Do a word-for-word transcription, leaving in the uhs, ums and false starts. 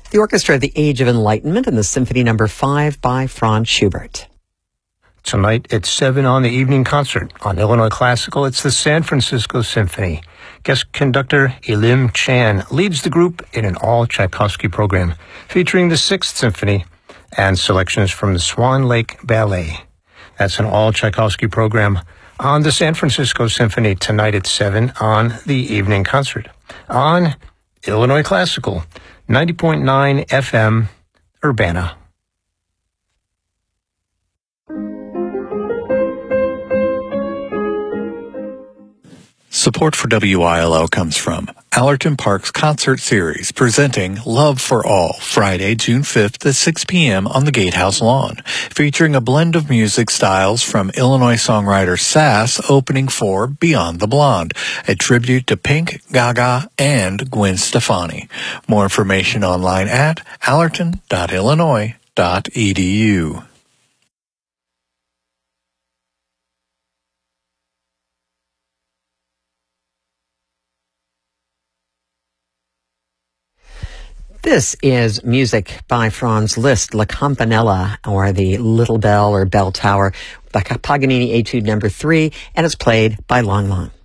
The Orchestra of the Age of Enlightenment and the Symphony Number five by Franz Schubert. Tonight at seven on the evening concert. On Illinois Classical, it's the San Francisco Symphony. Guest conductor Elim Chan leads the group in an all-Tchaikovsky program featuring the Sixth Symphony and selections from the Swan Lake Ballet. That's an all-Tchaikovsky program on the San Francisco Symphony tonight at seven on the evening concert. On Illinois Classical, ninety point nine F M, Urbana. Support for W I L O comes from Allerton Park's concert series presenting Love for All, Friday, June fifth at six p.m. on the Gatehouse lawn, featuring a blend of music styles from Illinois songwriter Sass opening for Beyond the Blonde, a tribute to Pink, Gaga, and Gwen Stefani. More information online at allerton dot illinois dot e d u. This is music by Franz Liszt, La Campanella, or the Little Bell or Bell Tower, by Paganini Etude Number three, and it's played by Lang Lang.